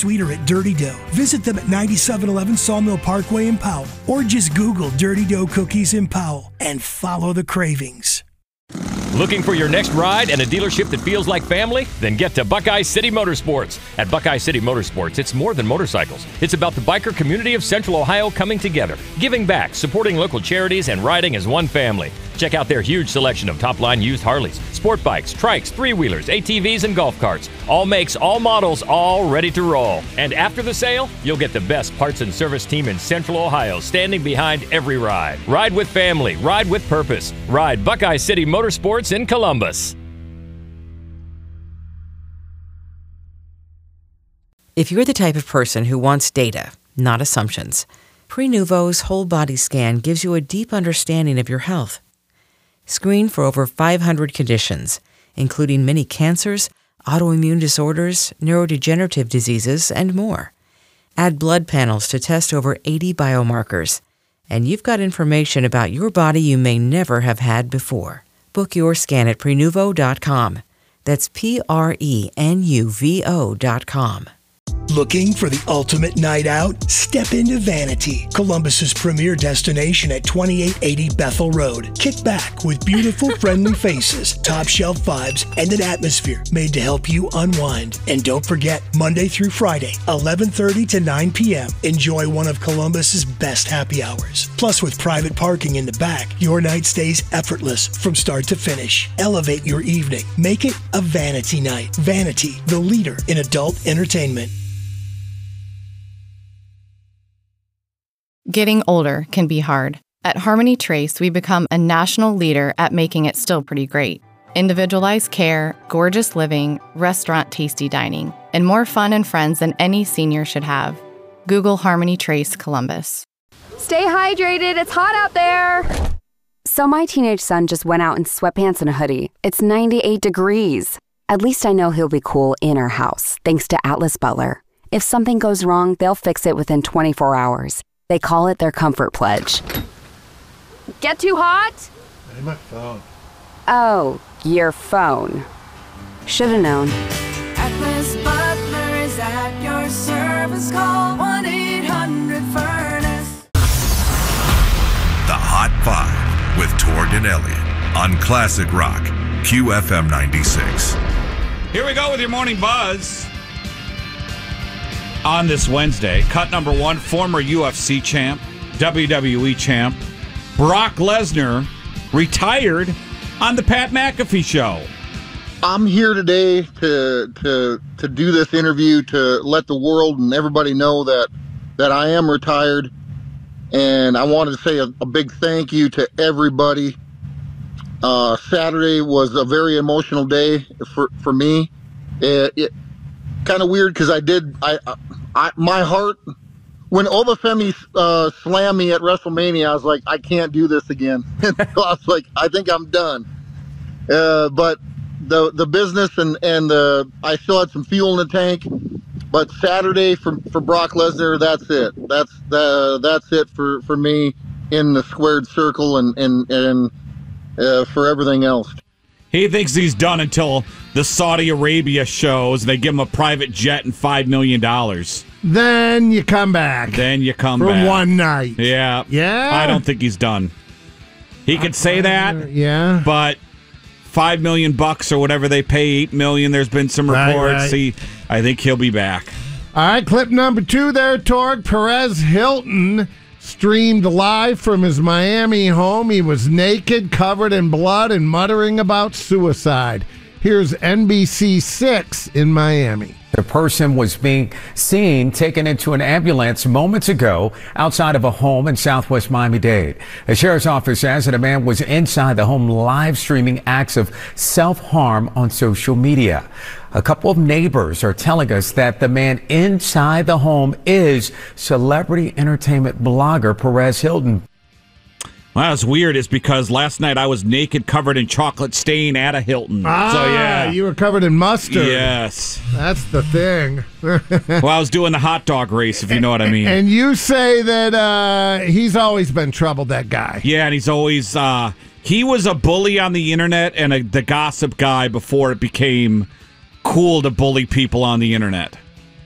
sweeter at Dirty Dough. Visit them at 9711 Sawmill Parkway in Powell, or just Google Dirty Dough Cookies in Powell and follow the cravings. Looking for your next ride and a dealership that feels like family? Then get to Buckeye City Motorsports. At Buckeye City Motorsports, it's more than motorcycles. It's about the biker community of Central Ohio coming together, giving back, supporting local charities, and riding as one family. Check out their huge selection of top-line used Harleys, sport bikes, trikes, three-wheelers, ATVs, and golf carts. All makes, all models, all ready to roll. And after the sale, you'll get the best parts and service team in Central Ohio standing behind every ride. Ride with family. Ride with purpose. Ride Buckeye City Motorsports in Columbus. If you're the type of person who wants data, not assumptions, Prenuvo's whole body scan gives you a deep understanding of your health. Screen for over 500 conditions, including many cancers, autoimmune disorders, neurodegenerative diseases, and more. Add blood panels to test over 80 biomarkers, and you've got information about your body you may never have had before. Book your scan at Prenuvo.com. That's Prenuvo.com. Looking for the ultimate night out? Step into Vanity, Columbus's premier destination at 2880 Bethel Road. Kick back with beautiful, friendly faces, top shelf vibes, and an atmosphere made to help you unwind. And don't forget, Monday through Friday, 11:30 to 9 p.m., enjoy one of Columbus's best happy hours. Plus, with private parking in the back, your night stays effortless from start to finish. Elevate your evening. Make it a Vanity night. Vanity, the leader in adult entertainment. Getting older can be hard. At Harmony Trace, we become a national leader at making it still pretty great. Individualized care, gorgeous living, restaurant tasty dining, and more fun and friends than any senior should have. Google Harmony Trace Columbus. Stay hydrated, it's hot out there. So my teenage son just went out in sweatpants and a hoodie. It's 98 degrees. At least I know he'll be cool in our house, thanks to Atlas Butler. If something goes wrong, they'll fix it within 24 hours. They call it their comfort pledge. Get too hot? Hey, my phone. Oh, your phone. Should've known. Atlas Butler is at your service. Call 1-800-FURNACE. The Hot Five with Torg and Elliott on Classic Rock, QFM 96. Here we go with your morning buzz. On this Wednesday, cut number one, former UFC champ, WWE champ, Brock Lesnar, retired on the Pat McAfee show. I'm here today to do this interview to let the world and everybody know that I am retired, and I wanted to say a big thank you to everybody. Saturday was a very emotional day for me. It kind of weird because my heart, when Obafemi slammed me at WrestleMania, I was like, I can't do this again. So I was like, I think I'm done. But the business and I still had some fuel in the tank. But Saturday for Brock Lesnar, that's it. That's it for me in the squared circle and for everything else. He thinks he's done until the Saudi Arabia shows. They give him a private jet and $5 million. Then you come back. For one night. Yeah. Yeah? I don't think he's done. He could say that. Yeah. But $5 million or whatever they pay, $8 million. There's been some reports. Right. I think he'll be back. All right, clip number 2 there, Torg. Perez Hilton streamed live from his Miami home. He was naked, covered in blood, and muttering about suicide. Here's NBC6 in Miami. The person was being seen taken into an ambulance moments ago outside of a home in southwest Miami-Dade. The sheriff's office says that a man was inside the home live streaming acts of self-harm on social media. A couple of neighbors are telling us that the man inside the home is celebrity entertainment blogger Perez Hilton. Well, that's weird. It's because last night I was naked, covered in chocolate stain at a Hilton. So, yeah. You were covered in mustard. Yes. That's the thing. Well, I was doing the hot dog race, if you know what I mean. And you say that he's always been troubled, that guy. Yeah, and he's always... he was a bully on the internet and the gossip guy before it became cool to bully people on the internet.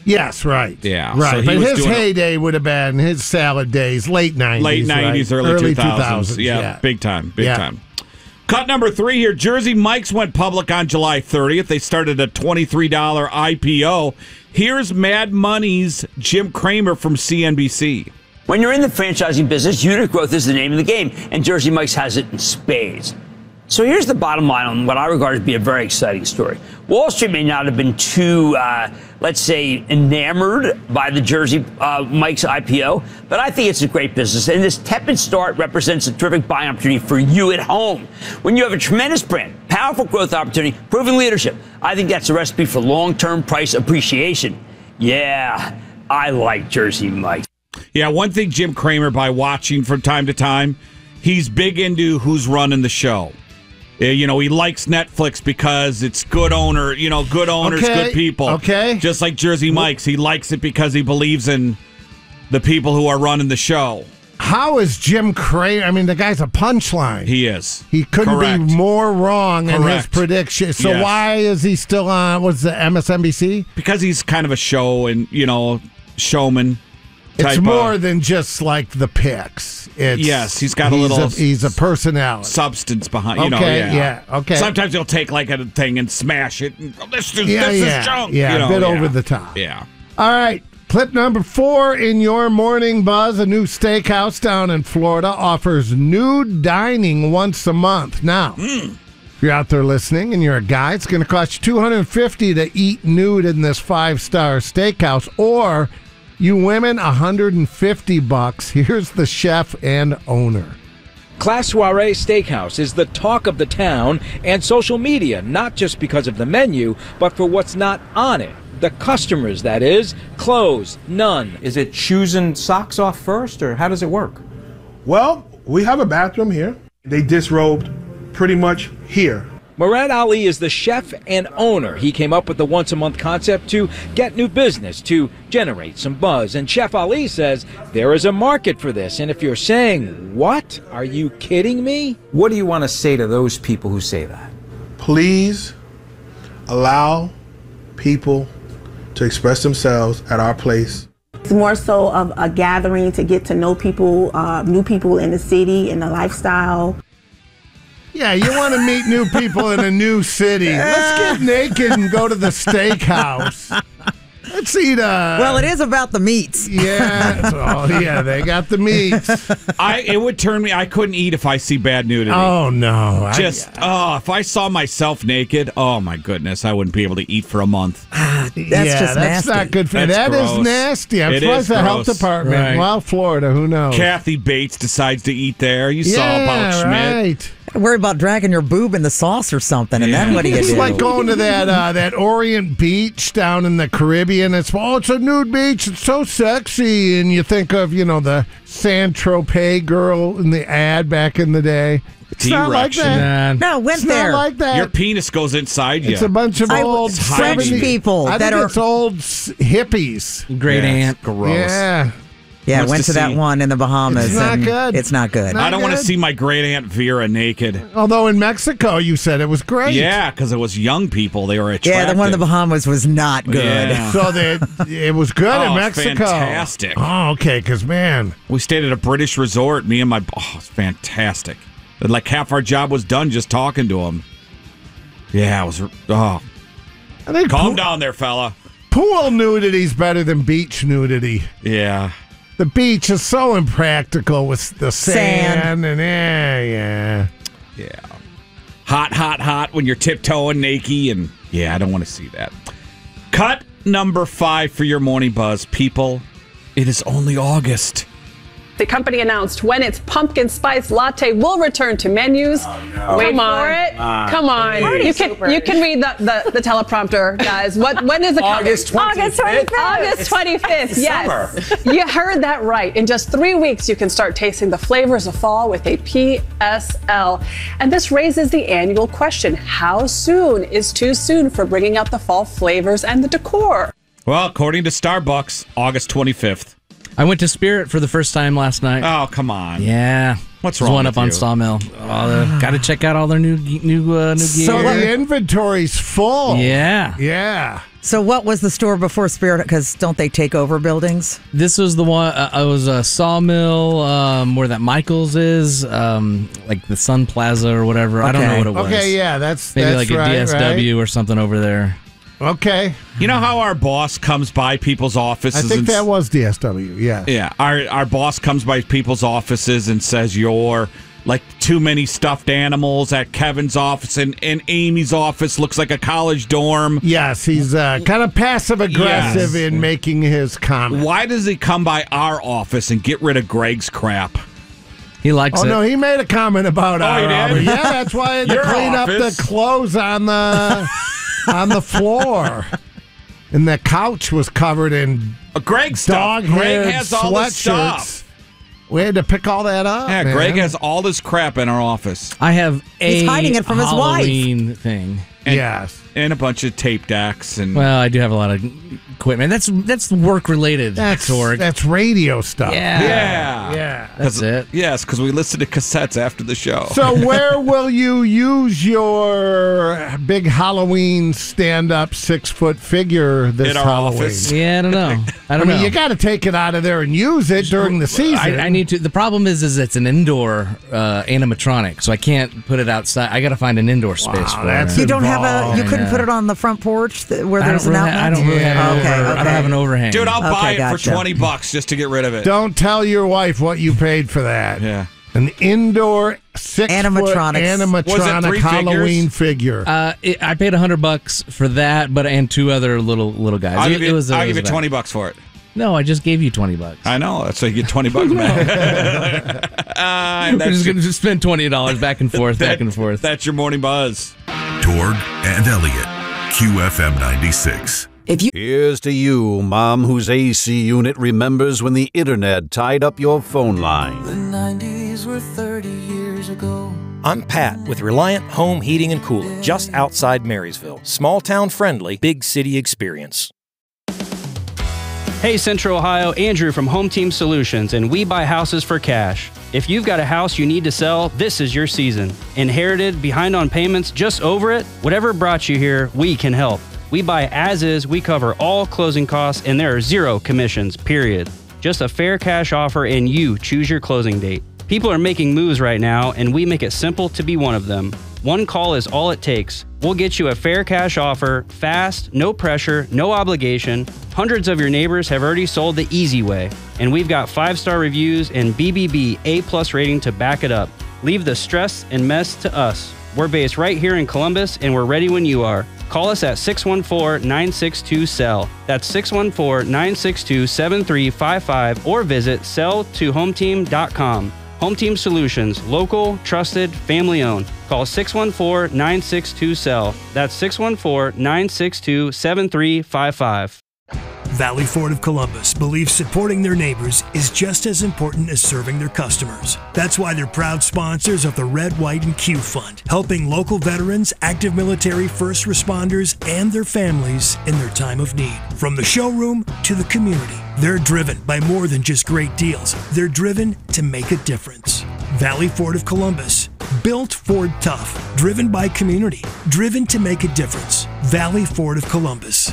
Yes, right. Yeah. Right. So he but was his doing heyday would have been his salad days, late 90s. Late 90s, right? early 2000s. Yeah, big time. Big time. Cut number 3 here. Jersey Mike's went public on July 30th. They started a $23 IPO. Here's Mad Money's Jim Cramer from CNBC. When you're in the franchising business, unit growth is the name of the game, and Jersey Mike's has it in spades. So here's the bottom line on what I regard to be a very exciting story. Wall Street may not have been too, let's say, enamored by the Jersey Mike's IPO, but I think it's a great business. And this tepid start represents a terrific buying opportunity for you at home. When you have a tremendous brand, powerful growth opportunity, proven leadership, I think that's a recipe for long-term price appreciation. Yeah, I like Jersey Mike's. Yeah, one thing Jim Cramer, by watching from time to time, he's big into who's running the show. He likes Netflix because it's good owner, good owners, good people. Okay. Just like Jersey Mike's. He likes it because he believes in the people who are running the show. How is Jim Cramer? I mean, the guy's a punchline. He is. He couldn't be more wrong in his prediction. So Yes. why is he still on, what's the MSNBC? Because he's kind of a show and, showman. It's more than just like the picks. Yes, he's got a little. He's a personality. Substance behind. Okay. Sometimes he'll take like a thing and smash it. And, this is junk. Yeah, a bit over the top. Yeah. All right. Clip number 4 in your morning buzz. A new steakhouse down in Florida offers nude dining once a month. Now, if you're out there listening and you're a guy, it's going to cost you $250 to eat nude in this 5-star steakhouse, or you women, $150. Here's the chef and owner. Class Soiree Steakhouse is the talk of the town and social media, not just because of the menu, but for what's not on it. The customers, that is. Clothes, none. Is it choosing socks off first, or how does it work? Well, we have a bathroom here. They disrobed pretty much here. Murad Ali is the chef and owner. He came up with the once-a-month concept to get new business, to generate some buzz. And Chef Ali says there is a market for this. And if you're saying, what? Are you kidding me? What do you want to say to those people who say that? Please allow people to express themselves at our place. It's more so of a gathering to get to know people, new people in the city and the lifestyle. Yeah, you want to meet new people in a new city. Let's get naked and go to the steakhouse. Let's eat Well, it is about the meats. Yeah. Yeah, they got the meats. It would turn me. I couldn't eat if I see bad nudity. Oh, no. If I saw myself naked, oh, my goodness, I wouldn't be able to eat for a month. That's that's nasty. not good for you. That's That is gross. nasty. I'm It surprised is the health gross. department. Right. Well, Florida, who knows? Kathy Bates decides to eat there. You saw about Schmidt. Right. Worry about dragging your boob in the sauce or something, and then what do you It's do? like going to that Orient Beach down in the Caribbean. It's a nude beach. It's so sexy, and you think of the Saint-Tropez girl in the ad back in the day. It's not like that. No, went It's there. not like that. Your penis goes inside you. It's a bunch of old French 70s people I that think are it's old hippies. Great aunt. Gross. Yeah. Yeah, Wants went to that see- one in the Bahamas. It's not and good. It's not good. I don't want to good. see my great aunt Vera naked. Although in Mexico, you said it was great. Yeah, because it was young people. They were attractive. Yeah, the one in the Bahamas was not good. Yeah. So it was good in Oh, Mexico. fantastic. Oh, okay, because, man. We stayed at a British resort. Me and it's fantastic. Like half our job was done just talking to them. Yeah, it was. I think Calm down there, fella. Pool nudity's better than beach nudity. Yeah. The beach is so impractical with the sand and yeah. Hot when you're tiptoeing naked, and I don't want to see that. Cut number 5 for your morning buzz, people. It is only August. The company announced when its pumpkin spice latte will return to menus. Wait for it. Come on. You can read the teleprompter, guys. When is it coming? August 25th. August 25th. Yes. Summer. You heard that right. In just 3 weeks, you can start tasting the flavors of fall with a PSL. And this raises the annual question: how soon is too soon for bringing out the fall flavors and the decor? Well, according to Starbucks, August 25th. I went to Spirit for the first time last night. Oh, come on. Yeah. What's There's wrong one with up on you? Sawmill. Got to check out all their new gear. So the inventory's full. Yeah. Yeah. So what was the store before Spirit? Because don't they take over buildings? This was the one. It was a Sawmill where that Michael's is, like the Sun Plaza or whatever. I don't know what it was. Okay, yeah, that's maybe that's like a right, DSW right? or something over there. Okay. You know how our boss comes by people's offices? I think that was DSW, yeah. Yeah, our boss comes by people's offices and says you're like too many stuffed animals at Kevin's office, and Amy's office looks like a college dorm. Yes, he's kind of passive-aggressive in making his comment. Why does he come by our office and get rid of Greg's crap? He likes it. Oh, no, he made a comment about our he did? office. Yeah, that's why I had to Your clean office. up the clothes on the floor. And the couch was covered in Greg's stuff. Greg has all the stuff. We had to pick all that up. Yeah, man. Greg has all this crap in our office. I have He's hiding it from his wife. Halloween thing. Yes. And a bunch of tape decks. And Well, I do have a lot of equipment. That's work related. That's radio stuff. Yeah. That's it. Yes, because we listen to cassettes after the show. So where will you use your big Halloween stand-up 6-foot figure this In our Halloween? office. Yeah, I don't know. I I mean, you got to take it out of there and use it during the season. I need to. The problem is it's an indoor animatronic, so I can't put it outside. I got to find an indoor space for it. You don't have you couldn't put it on the front porch where there's an outlet? I don't really have an I don't have an overhang. Dude, I'll buy it gotcha. for $20 just to get rid of it. Don't tell your wife what you paid for that. Yeah. An indoor 6-foot animatronic Halloween figure. I paid $100 for that, and two other little guys. I'll give you $20 $20 for it. No, I just gave you $20. I know. That's why you get $20 back. I'm just going to spend $20 back and forth, back and forth. That's your morning buzz. Torg and Elliott, QFM 96. Here's to you, Mom, whose AC unit remembers when the internet tied up your phone line. The 90s were 30 years ago. I'm Pat with Reliant Home Heating and Cooling, just outside Marysville. Small town friendly, big city experience. Hey Central Ohio, Andrew from Home Team Solutions, and we buy houses for cash. If you've got a house you need to sell, this is your season. Inherited, behind on payments, just over it? Whatever brought you here, we can help. We buy as is, we cover all closing costs, and there are 0 commissions, period. Just a fair cash offer and you choose your closing date. People are making moves right now, and we make it simple to be one of them. One call is all it takes. We'll get you a fair cash offer, fast, no pressure, no obligation. Hundreds of your neighbors have already sold the easy way, and we've got 5-star reviews and BBB A+ rating to back it up. Leave the stress and mess to us. We're based right here in Columbus, and we're ready when you are. Call us at 614-962-SELL. That's 614-962-7355, or visit selltohometeam.com. Home Team Solutions, local, trusted, family-owned. Call 614-962-SELL. That's 614-962-7355. Valley Ford of Columbus believes supporting their neighbors is just as important as serving their customers. That's why they're proud sponsors of the Red, White, and Q Fund, helping local veterans, active military, first responders, and their families in their time of need. From the showroom to the community, they're driven by more than just great deals. They're driven to make a difference. Valley Ford of Columbus, built Ford tough, driven by community, driven to make a difference. Valley Ford of Columbus.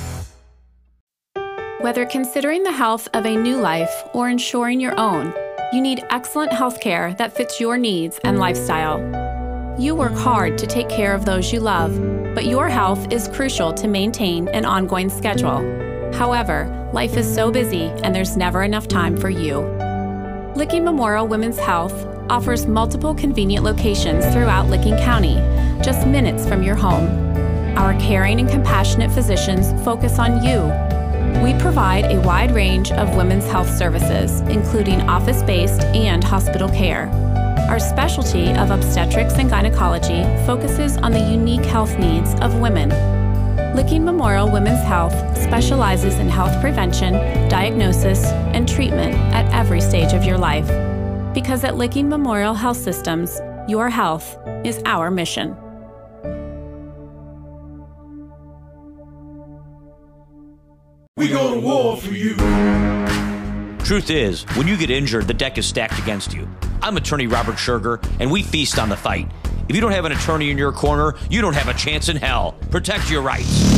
Whether considering the health of a new life or ensuring your own, you need excellent health care that fits your needs and lifestyle. You work hard to take care of those you love, but your health is crucial to maintain an ongoing schedule. However, life is so busy and there's never enough time for you. Licking Memorial Women's Health offers multiple convenient locations throughout Licking County, just minutes from your home. Our caring and compassionate physicians focus on you. We provide a wide range of women's health services, including office-based and hospital care. Our specialty of obstetrics and gynecology focuses on the unique health needs of women. Licking Memorial Women's Health specializes in health prevention, diagnosis, and treatment at every stage of your life. Because at Licking Memorial Health Systems, your health is our mission. We go to war for you. Truth is, when you get injured, the deck is stacked against you. I'm attorney Robert Scherger, and we feast on the fight. If you don't have an attorney in your corner, you don't have a chance in hell. Protect your rights.